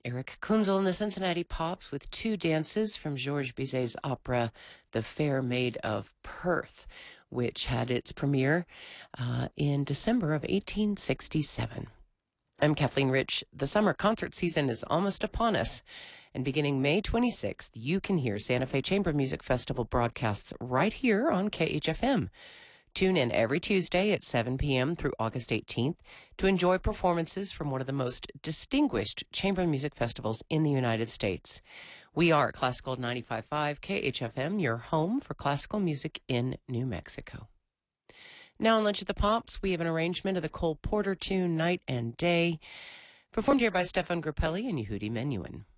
Eric Kunzel and the Cincinnati Pops with two dances from Georges Bizet's opera, The Fair Maid of Perth, which had its premiere in December of 1867. I'm Kathleen Rich. The summer concert season is almost upon us, and beginning May 26th, you can hear Santa Fe Chamber Music Festival broadcasts right here on KHFM. Tune in every Tuesday at 7 p.m. through August 18th to enjoy performances from one of the most distinguished chamber music festivals in the United States. We are Classical 95.5 KHFM, your home for classical music in New Mexico. Now on Lunch at the Pops, we have an arrangement of the Cole Porter tune Night and Day, performed here by Stefan Grappelli and Yehudi Menuhin.